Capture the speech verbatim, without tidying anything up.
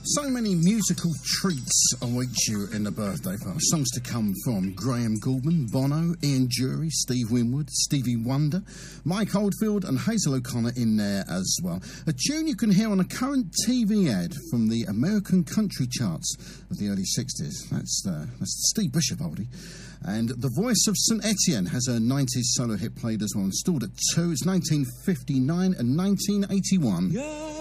So many musical treats await you in the birthday party. Songs to come from Graham Gouldman, Bono, Ian Dury, Steve Winwood, Stevie Wonder, Mike Oldfield and Hazel O'Connor in there as well. A tune you can hear on a current T V ad from the American country charts of the early sixties. That's, uh, that's Steve Bishop oldie. And The Voice of Saint Etienne has a nineties solo hit played as well, installed at two. It's nineteen fifty-nine and nineteen eighty-one. Yeah.